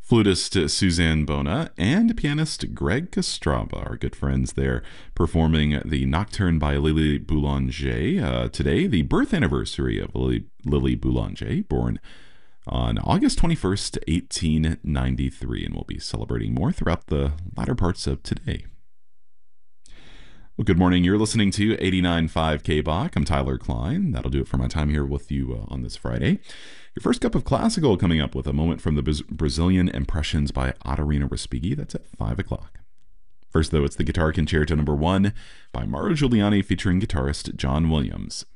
Flutist Suzanne Bona and pianist Greg Kostraba, our good friends there, performing the Nocturne by Lily Boulanger. Today, the birth anniversary of Lily Boulanger, born on August 21st, 1893, and we'll be celebrating more throughout the latter parts of today. Well, good morning. You're listening to 89.5 KBOC. I'm Tyler Klein. That'll do it for my time here with you on this Friday. Your first cup of classical coming up with a moment from the Brazilian Impressions by Otarino Respighi. That's at 5 o'clock. First, though, it's the Guitar Concerto No. 1 by Mauro Giuliani featuring guitarist John Williams.